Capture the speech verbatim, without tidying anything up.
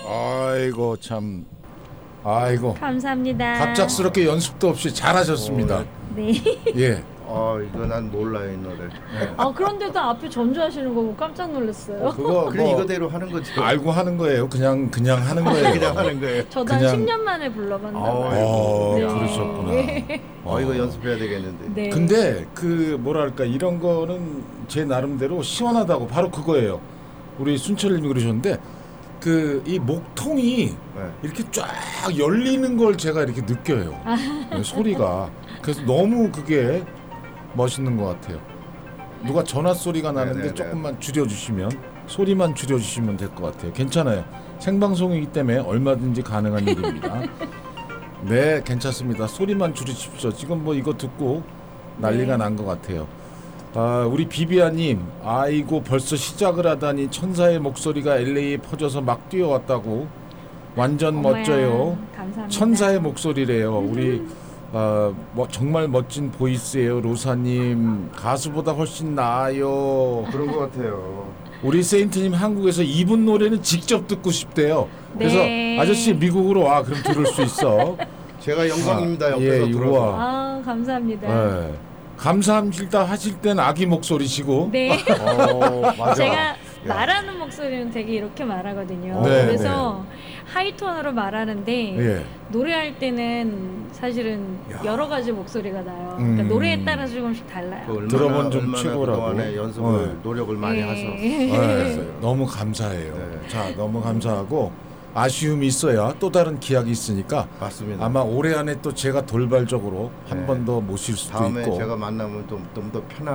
아이고 참. 아이고. 감사합니다. 갑작스럽게 연습도 없이 잘하셨습니다. 어, 네. 예. 아 이거 난 몰라요 이 노래. 아 그런데도 앞에 전주하시는 거 보고 깜짝 놀랐어요. 어, 그거 그래 뭐 이거대로 하는 거지. 알고 하는 거예요. 그냥 그냥 하는 거예요. 그냥 하는 거예요. 저도 한 그냥- 십 년 만에 불러봤나 아, 봐요. 어, 네. 그러셨구나. 어 이거 연습해야 되겠는데. 네. 근데 그 뭐랄까 이런 거는 제 나름대로 시원하다고 바로 그거예요. 우리 순철님이 그러셨는데 그 이 목통이 네. 이렇게 쫙 열리는 걸 제가 이렇게 느껴요. 네, 소리가. 그래서 너무 그게 멋있는 것 같아요. 누가 전화 소리가 나는데 네네네. 조금만 줄여주시면 소리만 줄여주시면 될 것 같아요. 괜찮아요. 생방송이기 때문에 얼마든지 가능한 일입니다. 네, 괜찮습니다. 소리만 줄이십시오. 지금 뭐 이거 듣고 난리가 네. 난 것 같아요. 아, 우리 비비아님, 아이고 벌써 시작을 하다니 천사의 목소리가 엘에이에 퍼져서 막 뛰어왔다고. 완전 어머야, 멋져요. 감사합니다. 천사의 목소리래요. 우리 아, 뭐 정말 멋진 보이스예요, 로사님. 가수보다 훨씬 나아요. 그런 것 같아요. 우리 세인트님 한국에서 이분 노래는 직접 듣고 싶대요. 그래서 네. 아저씨 미국으로 와, 그럼 들을 수 있어. 제가 영광입니다. 아, 옆에서 예, 들어서. 이리 와. 아 감사합니다. 네. 감사합니다 하실 땐 아기 목소리시고. 네. 어, 맞아. 제가 말하는 목소리는 되게 이렇게 말하거든요. 네, 그래서 하이톤으로 말하는데 예. 노래할 때는 사실은 야. 여러 가지 목소리가 나요. 음. 그러니까 노래에 따라 조금씩 달라요. 그 얼마나, 들어본 좀 얼마나 최고라고. 그동안에 연습을 네. 노력을 많이 네. 하셔. 네, 너무 감사해요. 네. 자, 너무 감사하고 아쉬움이 있어야 또 다른 기약이 있으니까 맞습니다. 아마 올해 안에 또 제가 돌발적으로 한 네. 번 더 모실 수도 다음에 있고. 제가 만나면 좀 좀 더 편한.